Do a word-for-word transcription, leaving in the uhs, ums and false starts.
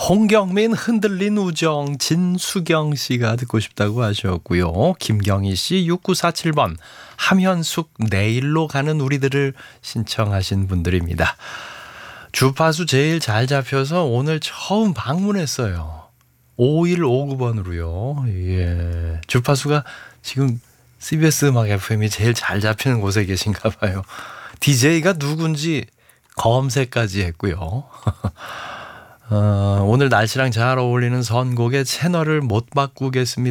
홍경민 흔들린 우정 진수경 씨가 듣고 싶다고 하셨고요. 김경희 씨 육구사칠 번 함현숙 내일로 가는 우리들을 신청하신 분들입니다. 주파수 제일 잘 잡혀서 오늘 처음 방문했어요. 오일오구 번으로요. 예. 주파수가 지금 씨비에스 음악 에프엠이 제일 잘 잡히는 곳에 계신가 봐요. 디제이가 누군지 검색까지 했고요. 어, 오늘 날씨랑 잘 어울리는 선곡의 채널을 못 바꾸겠습니다.